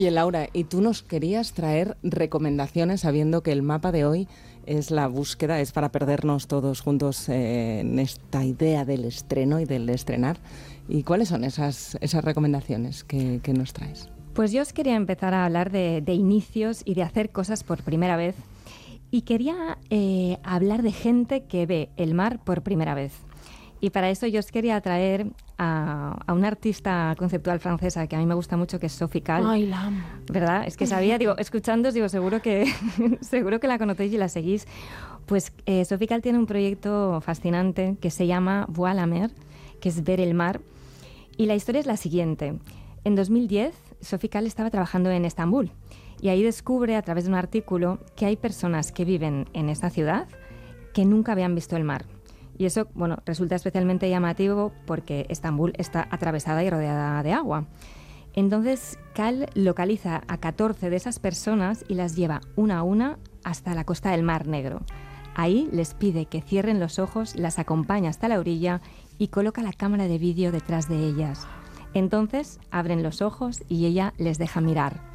Y Laura, y tú nos querías traer recomendaciones sabiendo que el mapa de hoy es la búsqueda, es para perdernos todos juntos en esta idea del estreno y del estrenar. ¿Y cuáles son esas recomendaciones que nos traes? Pues yo os quería empezar a hablar de inicios y de hacer cosas por primera vez. Y quería hablar de gente que ve el mar por primera vez. Y para eso yo os quería traer a una artista conceptual francesa que a mí me gusta mucho, que es Sophie Calle. Ay, la amo. ¿Verdad? Es que sabía, digo, escuchándoos, digo, seguro que la conocéis y la seguís. Pues Sophie Calle tiene un proyecto fascinante que se llama Voir la mer, que es ver el mar. Y la historia es la siguiente. En 2010, Sophie Calle estaba trabajando en Estambul y ahí descubre, a través de un artículo, que hay personas que viven en esta ciudad que nunca habían visto el mar. Y eso, bueno, resulta especialmente llamativo porque Estambul está atravesada y rodeada de agua. Entonces, Cal localiza a 14 de esas personas y las lleva una a una hasta la costa del Mar Negro. Ahí les pide que cierren los ojos, las acompaña hasta la orilla y coloca la cámara de vídeo detrás de ellas. Entonces, abren los ojos y ella les deja mirar.